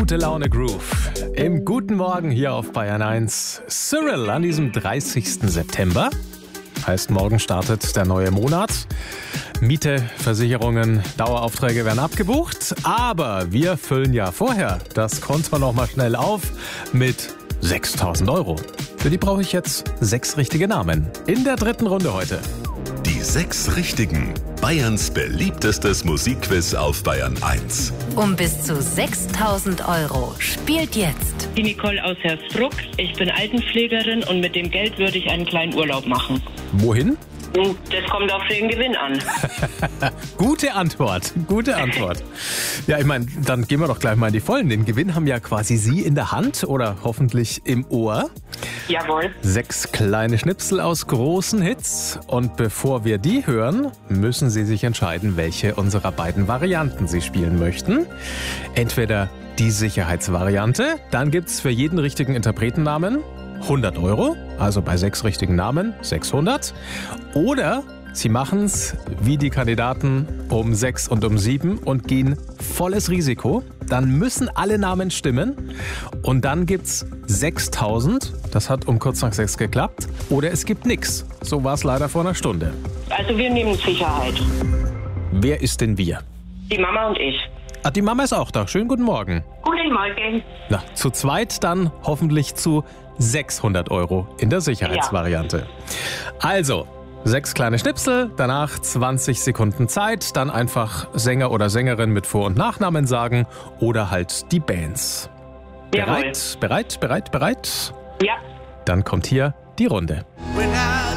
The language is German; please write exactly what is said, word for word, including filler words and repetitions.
Gute Laune Groove. Im Guten Morgen hier auf Bayern eins. Cyril an diesem dreißigsten September. Heißt, morgen startet der neue Monat. Miete, Versicherungen, Daueraufträge werden abgebucht. Aber wir füllen ja vorher das Konto noch mal schnell auf mit sechstausend Euro. Für die brauche ich jetzt sechs richtige Namen. In der dritten Runde heute. Die sechs Richtigen. Bayerns beliebtestes Musikquiz auf Bayern eins. Um bis zu sechstausend Euro spielt jetzt Die Nicole aus Hersbruck. Ich bin Altenpflegerin und mit dem Geld würde ich einen kleinen Urlaub machen. Wohin? Das kommt auf den Gewinn an. Gute Antwort, gute Antwort. Ja, ich meine, dann gehen wir doch gleich mal in die Vollen. Den Gewinn haben ja quasi Sie in der Hand oder hoffentlich im Ohr. Jawohl. Sechs kleine Schnipsel aus großen Hits. Und bevor wir die hören, müssen Sie sich entscheiden, welche unserer beiden Varianten Sie spielen möchten. Entweder die Sicherheitsvariante, dann gibt's für jeden richtigen Interpretennamen hundert Euro, also bei sechs richtigen Namen sechshundert. Oder Sie machen's wie die Kandidaten um sechs und um sieben und gehen volles Risiko. Dann müssen alle Namen stimmen und dann gibt's sechstausend. Das hat um kurz nach sechs geklappt. Oder es gibt nix. So war's leider vor einer Stunde. Also wir nehmen Sicherheit. Wer ist denn wir? Die Mama und ich. Ah, die Mama ist auch da. Schönen guten Morgen. Guten Morgen. Na, zu zweit dann hoffentlich zu sechshundert Euro in der Sicherheitsvariante. Also, sechs kleine Schnipsel, danach zwanzig Sekunden Zeit, dann einfach Sänger oder Sängerin mit Vor- und Nachnamen sagen oder halt die Bands. Bereit, Jawohl. bereit, bereit, bereit? Ja. Dann kommt hier die Runde. When I